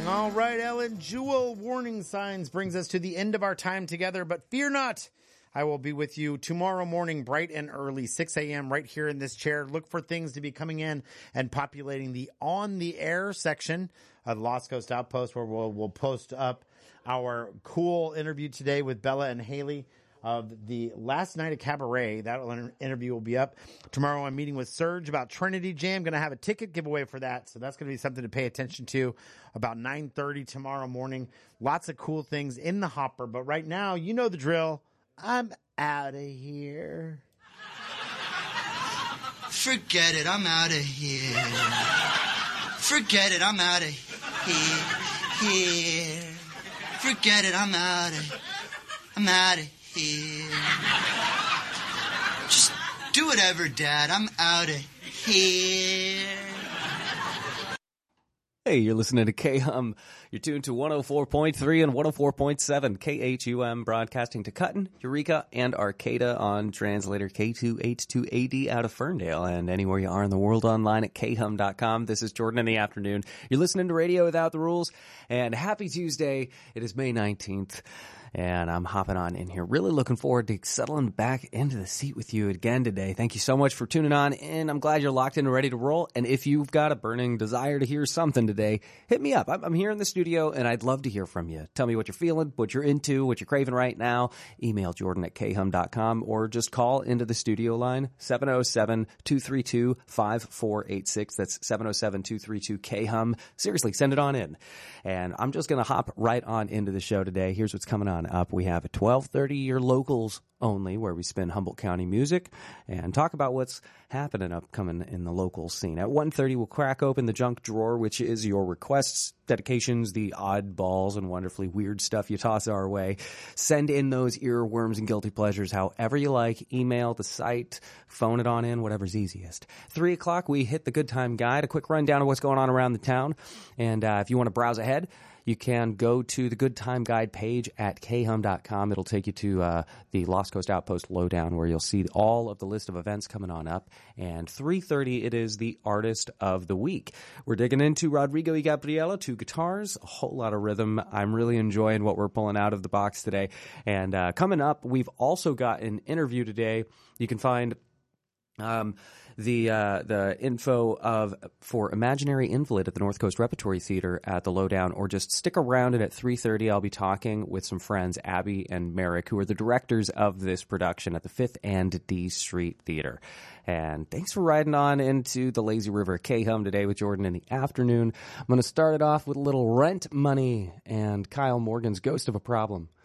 All right, Ellen Jewell, warning signs brings us to the end of our time together, but fear not. I will be with you tomorrow morning, bright and early, 6 a.m. right here in this chair. Look for things to be coming in and populating the on the air section of Lost Coast Outpost, where we'll post up our cool interview today with Bella and Haley of the last night of Cabaret. That interview will be up tomorrow. I'm meeting with Serge about Trinity Jam. Going to have a ticket giveaway for that, so that's going to be something to pay attention to about 9:30 tomorrow morning. Lots of cool things in the hopper, but right now, you know the drill. I'm out of here. Forget it, I'm out of here. Forget it, I'm out of here. Forget it, I'm out of here. Just do whatever, Dad. I'm out of here. Hey, you're listening to K-Hum. You're tuned to 104.3 and 104.7 KHUM, broadcasting to Cutten, Eureka, and Arcata on translator K2H2AD out of Ferndale, and anywhere you are in the world online at khum.com. This is Jordan in the afternoon. You're listening to Radio Without the Rules, and happy Tuesday. It is May 19th. And I'm hopping on in here. Really looking forward to settling back into the seat with you again today. Thank you so much for tuning on in. I'm glad you're locked in and ready to roll. And if you've got a burning desire to hear something today, hit me up. I'm here in the studio, and I'd love to hear from you. Tell me what you're feeling, what you're into, what you're craving right now. Email Jordan at khum.com or just call into the studio line, 707-232-5486. That's 707-232-KHUM. Seriously, send it on in. And I'm just going to hop right on into the show today. Here's what's coming on up. We have a 12:30 your locals only, where we spin Humboldt County music and talk about what's happening upcoming in the local scene. At 1:30 we'll crack open the junk drawer, which is your requests, dedications, the oddballs and wonderfully weird stuff you toss our way. Send in those earworms and guilty pleasures however you like. Email the site, phone it on in, whatever's easiest. 3 o'clock we hit the Good Time Guide, a quick rundown of what's going on around the town. And if you want to browse ahead, you can go to the Good Time Guide page at khum.com. It'll take you to the Lost Coast Outpost Lowdown, where you'll see all of the list of events coming on up. And 3:30, it is the Artist of the Week. We're digging into Rodrigo y Gabriela, 2 guitars, a whole lot of rhythm. I'm really enjoying what we're pulling out of the box today. And coming up, we've also got an interview today. You can find the info for Imaginary Invalid at the North Coast Repertory Theater at the Lowdown, or just stick around, and at 3:30 I'll be talking with some friends, Abby and Merrick, who are the directors of this production at the 5th and D Street Theater. And thanks for riding on into the Lazy River K-Hum today with Jordan in the afternoon. I'm going to start it off with a little Rent Money and Kyle Morgan's Ghost of a Problem.